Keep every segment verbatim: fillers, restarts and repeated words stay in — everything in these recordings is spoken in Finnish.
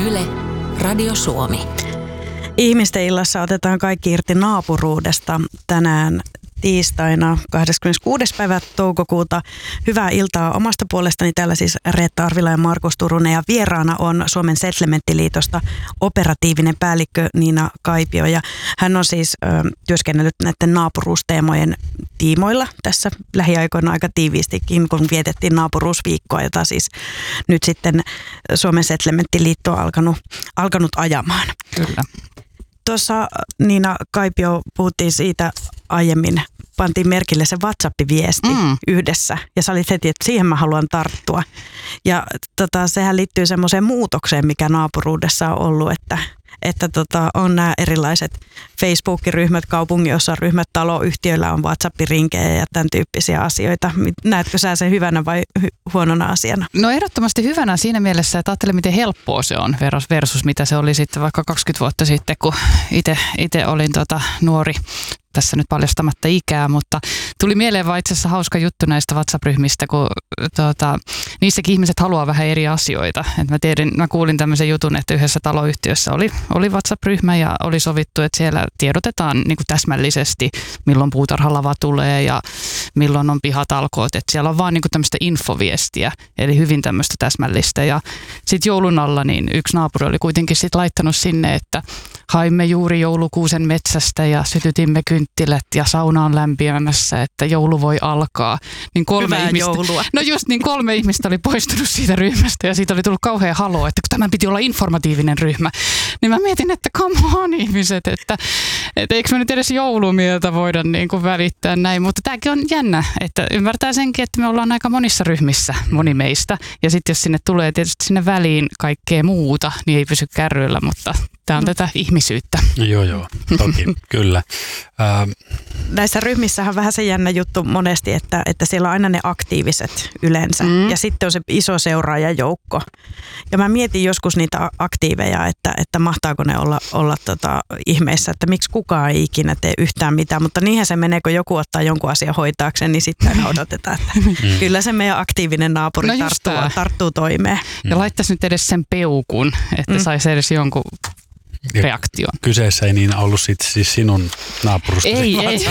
Yle, Radio Suomi. Ihmisten illassa otetaan kaikki irti naapuruudesta tänään tiistaina kahdeskymmeneskuudes päivä toukokuuta. Hyvää iltaa omasta puolestani. Täällä siis Reetta Arvila ja Markus Turunen ja vieraana on Suomen Settlementtiliitosta operatiivinen päällikkö Niina Kaipio. Ja hän on siis ö, työskennellyt näiden naapuruusteemojen tiimoilla tässä lähiaikoina aika tiiviistikin, kun vietettiin naapuruusviikkoa, jota siis nyt sitten Suomen Settlementtiliitto on alkanut, alkanut ajamaan. Kyllä. Tuossa Niina Kaipio puhuttiin siitä aiemmin, pantiin merkille se WhatsApp-viesti mm. yhdessä ja sä olit heti, että siihen mä haluan tarttua. Ja tota, sehän liittyy semmoiseen muutokseen, mikä naapuruudessa on ollut, että, että tota, on nämä erilaiset Facebook-ryhmät, kaupunginosaryhmät, taloyhtiöillä on WhatsApp-rinkejä ja tämän tyyppisiä asioita. Näetkö sä sen hyvänä vai hy- huonona asiana? No ehdottomasti hyvänä siinä mielessä, että ajattele miten helppoa se on versus mitä se oli sitten vaikka kaksikymmentä vuotta sitten, kun itse olin tota nuori. Tässä nyt paljastamatta ikää, mutta tuli mieleen vaan itse asiassa hauska juttu näistä WhatsApp-ryhmistä, kun tuota, niissäkin ihmiset haluaa vähän eri asioita. Et mä, tiedin, mä kuulin tämmöisen jutun, että yhdessä taloyhtiössä oli, oli WhatsApp-ryhmä ja oli sovittu, että siellä tiedotetaan niin kuin täsmällisesti, milloin puutarhalava tulee ja milloin on pihatalkoot. Et siellä on vaan niin kuin tämmöistä infoviestiä, eli hyvin tämmöistä täsmällistä. Ja sitten joulun alla niin yksi naapuri oli kuitenkin sit laittanut sinne, että haimme juuri joulukuusen metsästä ja sytytimme kynttilät ja sauna on lämpimässä, että joulu voi alkaa. Niin kolme Hyvää ihmistä, joulua. No just niin kolme ihmistä oli poistunut siitä ryhmästä ja siitä oli tullut kauhean haloo, että kun tämän piti olla informatiivinen ryhmä. Niin mä mietin, että come on ihmiset, että, että eikö me nyt edes joulumieltä voida niin kuin välittää näin. Mutta tämäkin on jännä, että ymmärtää senkin, että me ollaan aika monissa ryhmissä, moni meistä. Ja sitten jos sinne tulee tietysti sinne väliin kaikkea muuta, niin ei pysy kärryillä, mutta tämä on tätä ihmisyyttä. Joo, joo, toki, kyllä. Ähm. Näissä ryhmissähän on vähän se jännä juttu monesti, että, että siellä on aina ne aktiiviset yleensä mm. ja sitten on se iso seuraajajoukko. Ja mä mietin joskus niitä aktiiveja, että, että mahtaako ne olla, olla tota ihmeissä, että miksi kukaan ei ikinä tee yhtään mitään, mutta niinhän se menee, kun joku ottaa jonkun asian hoitaakseen, niin sitten odotetaan, että mm. kyllä se meidän aktiivinen naapuri no tarttuu, tarttuu toimeen. Ja laittaisi nyt edes sen peukun, että mm. saisi edes jonkun reaktion. Kyseessä ei niin ollut sit siis sinun naapurustasi. Ei, ei.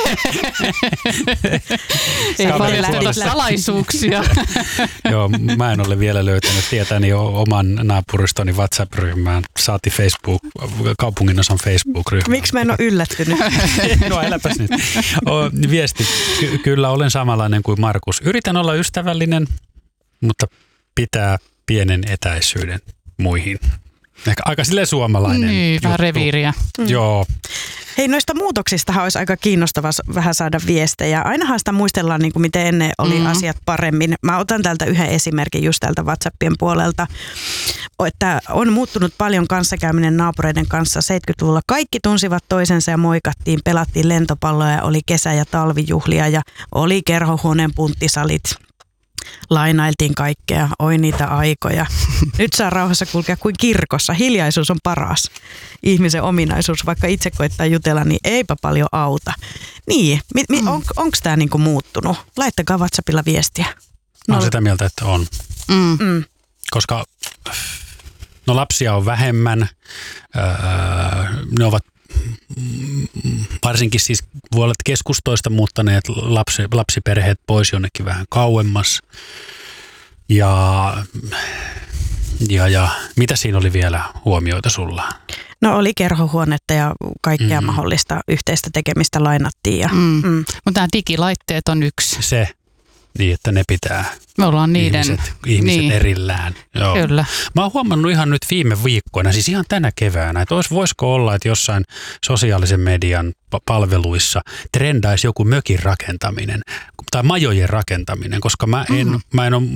Ei paljasteta salaisuuksia. Joo, mä en ole vielä löytänyt tietäni oman naapuristoni WhatsApp-ryhmään. Saati Facebook, kaupunginosan Facebook-ryhmään. Miksi mä en ole yllättynyt? No äläpäs nyt. O, viesti. Ky- kyllä olen samanlainen kuin Markus. Yritän olla ystävällinen, mutta pitää pienen etäisyyden muihin. Ehkä aika silleen suomalainen Niin, juttu. vähän reviiriä. Mm. Joo. Hei, noista muutoksistahan olisi aika kiinnostavaa vähän saada viestejä. Ainahan sitä muistellaan, niin kuin miten ennen oli mm. asiat paremmin. Mä otan täältä yhden esimerkin just täältä WhatsAppien puolelta, että on muuttunut paljon kanssakäyminen naapureiden kanssa. seitsemänkymmentäluvulla kaikki tunsivat toisensa ja moikattiin, pelattiin lentopalloja, oli kesä- ja talvijuhlia ja oli kerhohuoneen punttisalit. Lainailtiin kaikkea, oi niitä aikoja. Nyt saa rauhassa kulkea kuin kirkossa. Hiljaisuus on paras ihmisen ominaisuus. Vaikka itse koettaa jutella, niin eipä paljon auta. Niin, mi, mi, on, onko tämä niinku muuttunut? Laittakaa WhatsAppilla viestiä. Mä oon sitä mieltä, että on. Mm. Mm. Koska no lapsia on vähemmän. Öö, ne ovat varsinkin siis voi olla, että keskustoista muuttaneet lapsi, lapsiperheet pois jonnekin vähän kauemmas. Ja, ja, ja mitä siinä oli vielä huomioita sulla? No oli kerhohuonetta ja kaikkea mm. mahdollista yhteistä tekemistä lainattiin. Ja, mm. mm. Mutta nämä digilaitteet on yksi. Se, niin että ne pitää Me ollaan niiden ihmiset, ihmiset niin. erillään. Joo. Kyllä. Mä oon huomannut ihan nyt viime viikkoina, siis ihan tänä keväänä, että olis, voisiko olla, että jossain sosiaalisen median palveluissa trendaisi joku mökin rakentaminen tai majojen rakentaminen, koska mä en, mm-hmm. mä en ole